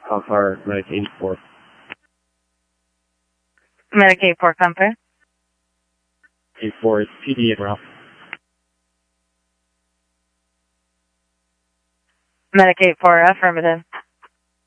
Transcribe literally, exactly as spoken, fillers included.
How far Medicaid for? Medicaid for comfort. eight four is P D and Ralph. Medicaid for affirmative.